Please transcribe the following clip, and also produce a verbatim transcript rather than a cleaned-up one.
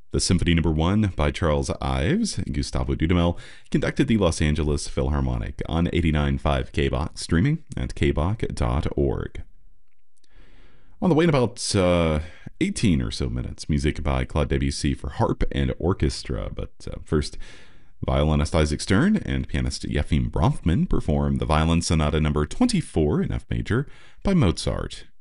The Symphony Number One by Charles Ives. Gustavo Dudamel conducted the Los Angeles Philharmonic on eighty-nine point five K B O C, streaming at k b o c dot org. On the way in about uh, eighteen or so minutes, music by Claude Debussy for harp and orchestra. But uh, first, violinist Isaac Stern and pianist Yefim Bronfman perform the Violin Sonata Number twenty-four in F major by Mozart.